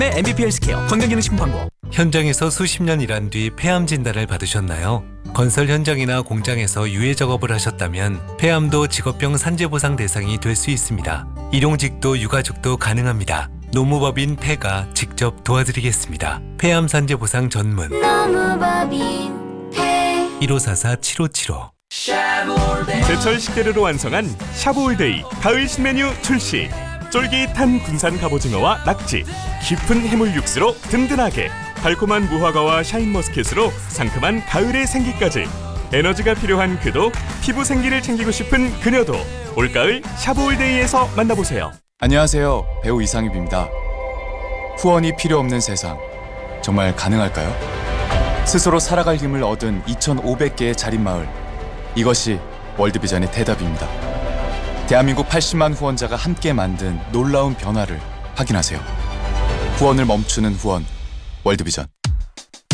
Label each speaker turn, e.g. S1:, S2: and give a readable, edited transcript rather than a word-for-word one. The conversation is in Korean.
S1: MVP 헬스케어 건강기능식품 광고.
S2: 현장에서 수십 년 일한 뒤 폐암 진단을 받으셨나요? 건설 현장이나 공장에서 유해 작업을 하셨다면 폐암도 직업병 산재보상 대상이 될 수 있습니다. 일용직도 유가족도 가능합니다. 노무법인 폐가 직접 도와드리겠습니다. 폐암 산재보상 전문
S3: 노무법인 폐
S2: 1544-7575
S4: 제철 식재료로 완성한 샤브올데이 가을 신메뉴 출시. 쫄깃한 군산 갑오징어와 낙지, 깊은 해물 육수로 든든하게, 달콤한 무화과와 샤인머스켓으로 상큼한 가을의 생기까지. 에너지가 필요한 그도, 피부 생기를 챙기고 싶은 그녀도 올가을 샤브올데이에서 만나보세요.
S5: 안녕하세요. 배우 이상엽입니다. 후원이 필요 없는 세상, 정말 가능할까요? 스스로 살아갈 힘을 얻은 2,500개의 자립마을, 이것이 월드비전의 대답입니다. 대한민국 80만 후원자가 함께 만든 놀라운 변화를 확인하세요. 후원을 멈추는 후원, 월드비전.